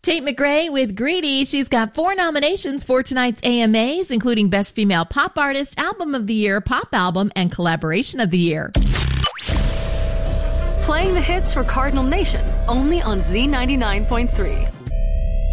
Tate McRae with Greedy. She's got 4 nominations for tonight's AMAs, including Best Female Pop Artist, Album of the Year, Pop Album, and Collaboration of the Year. Playing the hits for Cardinal Nation, only on Z99.3.